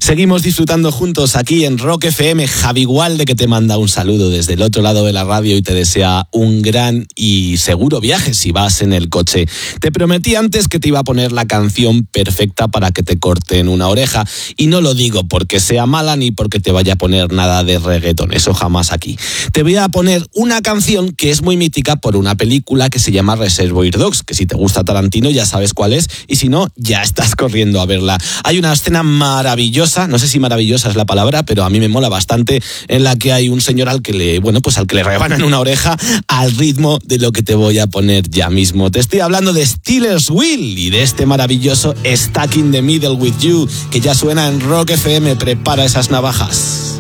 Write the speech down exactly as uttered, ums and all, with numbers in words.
Seguimos disfrutando juntos aquí en Rock F M. Javi Gualde, que te manda un saludo desde el otro lado de la radio y te desea un gran y seguro viaje si vas en el coche. Te prometí antes que te iba a poner la canción perfecta para que te corten una oreja, y no lo digo porque sea mala ni porque te vaya a poner nada de reggaetón, eso jamás aquí. Te voy a poner una canción que es muy mítica por una película que se llama Reservoir Dogs, que si te gusta Tarantino ya sabes cuál es, y si no, ya estás corriendo a verla. Hay una escena maravillosa, no sé si maravillosa es la palabra, pero a mí me mola bastante, en la que hay un señor al que le, bueno, pues al que le rebanan una oreja al ritmo de lo que te voy a poner ya mismo. Te estoy hablando de Steelers Wheel y de este maravilloso Stuck in the Middle with You, que ya suena en Rock F M. Prepara esas navajas.